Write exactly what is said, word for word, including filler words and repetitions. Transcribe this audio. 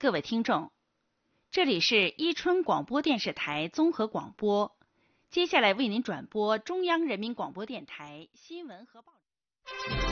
各位听众，这里是伊春广播电视台综合广播，接下来为您转播中央人民广播电台新闻和报纸。